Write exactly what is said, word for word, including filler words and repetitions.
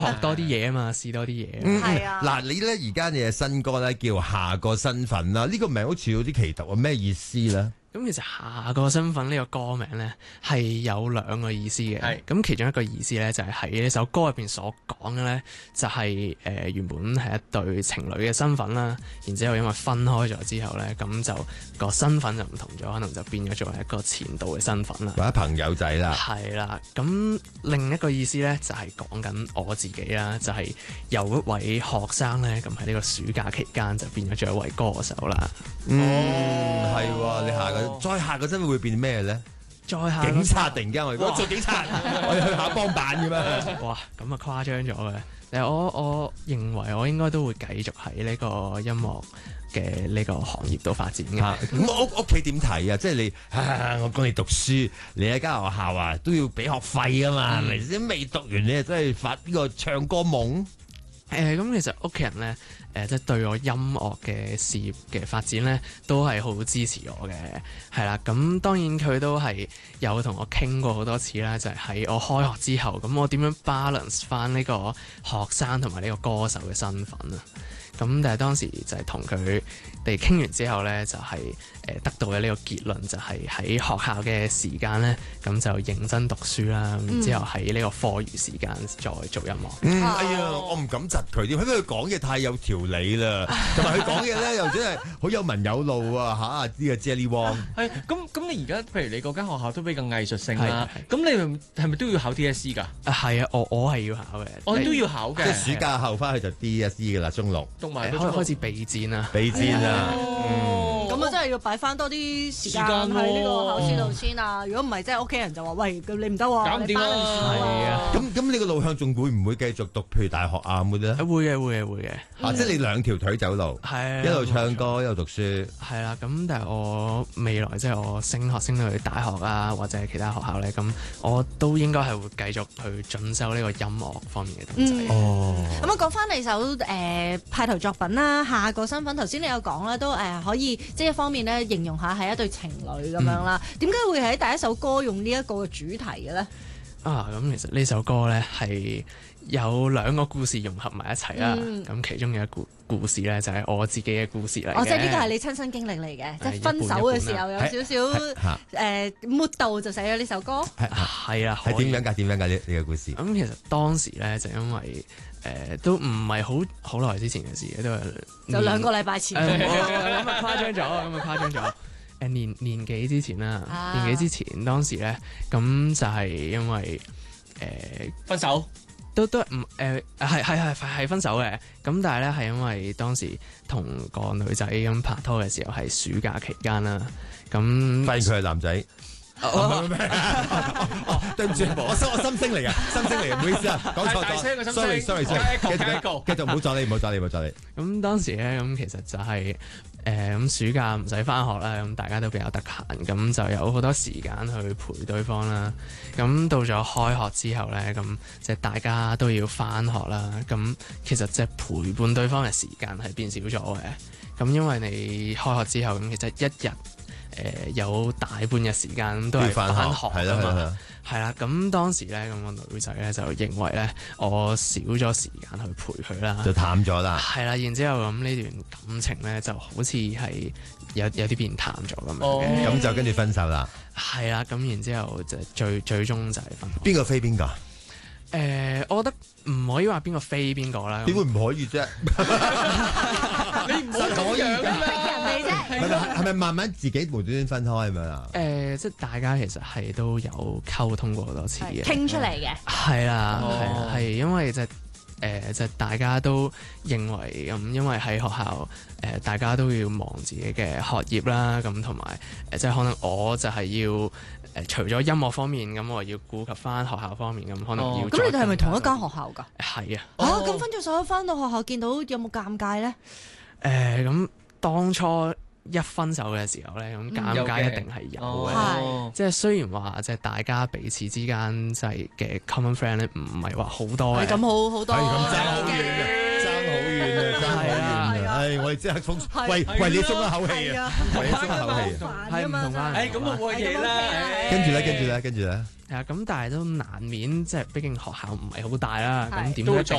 學多啲嘢啊嘛，試多啲嘢。 係啊。嗱，你咧而家你嘅新歌咧叫下個身份啦，呢個名好似有啲奇特啊，咩意思咧？ 咁其實下個身份呢個歌名呢，係有兩個意思嘅。咁其中一個意思呢，就係喺呢首歌入邊所講嘅呢，就係、是、誒、呃、原本係一對情侶嘅身份啦，然之後因為分開咗之後呢，咁就個身份就唔同咗，可能就變咗做一個前度嘅身份啦， 或者朋友仔啦。 係啦，咁另一個意思呢，就係講緊我自己啦，就係、是、由一位學生呢，咁喺呢個暑假期間就變咗做一位歌手啦。 嗯，係喎、哦，你下個。再下個身份會變咩咧？ 再下警察突然間我我做警察，我要去考幫辦嘅咩？ 哇，咁啊誇張咗嘅。誒，我我認為我應該都會繼續喺呢個音樂嘅呢個行業度發展嘅。 咁屋屋企點睇啊？即係你啊，我講你讀書，你喺間學校啊都要俾學費噶嘛？你先未讀完，你真係發呢個唱歌夢？ 誒、呃，咁其實屋企人咧，誒、呃，即係對我音樂嘅事業嘅發展咧，都係好支持我嘅，係啦。咁當然佢都係有同我傾過好多次啦，就係、是、喺我開學之後，咁我點樣 balance 翻呢個學生同埋呢個歌手嘅身份啊？咁但係當時就係同佢哋傾完之後咧，就係、是、誒得到嘅呢個結論，就係喺學校嘅時間咧，咁就認真讀書啦。然、嗯、之後喺呢個課餘時間再做音樂。 嗯，哎呀，我唔敢窒佢啲，因為佢講嘢太有條理啦，同埋佢講嘢咧又真係好有文有路啊嚇！呢個 Jelly Wong 係咁咁，你而家譬如你嗰間學校都比較藝術性啦，咁你係咪都要考 D S E 㗎？ 啊係啊，我我係要考嘅， 我都要考嘅。 即係暑假後翻去就 D S E 㗎啦，中六。 讀埋開開始備戰啦， 備戰啊！ 咁啊，真係要擺翻多啲時間喺呢個考試度先啊！如果唔係，即係屋企人就話：喂，你唔得喎， 搞唔掂啊！ 咁咁，你個路向仲會唔會繼續讀？譬如大學啊咁嘅咧？ 會嘅，會嘅，會嘅。 啊，即係你兩條腿走路， 係一路唱歌一路讀書。 係啦，咁但係我未來即係我升學升到去大學啊，或者係其他學校咧，咁我都應該係會繼續去進修呢個音樂方面嘅東西。 哦， 咁啊，講翻你首誒派台作品啦，下個身份頭先你有講啦，都誒可以即係一方面咧形容下係一對情侶咁樣啦。點解會喺第一首歌用呢一個主題嘅咧？ 啊，咁其實呢首歌咧係有兩個故事融合埋一齊啦。咁、嗯、其中有一個故事咧就係我自己嘅故事嚟嘅。 哦，即係呢個係你親身經歷嚟嘅，即係分手嘅時候有少少誒 mood 到就寫咗呢首歌。 係啊， 係點樣㗎？點樣㗎？呢呢個故事？ 咁其實當時咧就因為誒、呃、都唔係好好耐之前嘅事嘅，都係就兩個禮拜前。 咁啊誇張咗，咁啊誇張咗。誒年年幾之前啦，啊、年幾之前當時咧，咁就係因為誒、呃、 分手， 都都唔誒係係係係分手嘅。咁但係咧係因為當時同個女仔咁拍拖嘅時候係暑假期間啦。咁發現佢係男仔。哦，對唔住，我心我心聲嚟噶，心聲嚟嘅，唔好意思啊，講錯咗 ，sorry sorry sorry，繼續繼續，唔好阻你，唔好阻你，唔好阻你。 咁當時咧，咁其實就係誒咁暑假唔使返學啦，咁大家都比較得閒，咁就有好多時間去陪對方啦。咁到咗開學之後咧，咁即係大家都要返學啦。咁其實即係陪伴對方嘅時間係變少咗嘅。咁因為你開學之後，咁其實一日誒、呃、有大半日時間都係返學㗎嘛，係啦。咁當時咧，咁個女仔咧就認為咧，我少咗時間去陪佢啦， 就淡咗啦。係啦，然之後咁呢段感情咧就好似係有有啲變淡咗咁樣嘅， 咁、哦、就跟住分手啦。 係啦，咁然之後就最最終就係分手。 邊個飛邊個？ 誒、呃，我覺得唔可以話邊個飛邊個啦。 點會唔可以啫？ 你唔好咁樣㗎嘛， 人哋啫。 係咪係咪慢慢自己無端端分開咁樣啊？ 誒、呃，即係大家其實係都有溝通過好多次嘅， 傾出嚟嘅。 係啦，係、 哦、 係因為就誒、呃、就大家都認為咁、嗯，因為喺學校誒、呃、大家都要忙自己嘅學業啦，咁同埋誒即係可能我就係要。誒除咗音樂方面，咁我要顧及翻學校方面，咁可能要。咁、 哦、你哋係咪同一間學校㗎？ 係啊。 啊，咁分咗手翻到學校見到有冇尷尬咧？誒、 呃，咁當初一分手嘅時候咧，咁尷尬一定係有嘅。 哦、 即係雖然話即係大家彼此之間即係嘅 common friend 咧，唔係話好多嘅。 係咁好好多。 係咁爭好遠嘅，爭好遠嘅，爭好遠嘅。 係我哋即刻鬆，為為你鬆一口氣啊！為你鬆一口氣啊！ 係唔同啦。 誒咁啊冇嘢啦。 跟住咧，跟住咧，跟住咧。 係啊，咁但係都難免，即係畢竟學校唔係好大啦，咁點都會都一定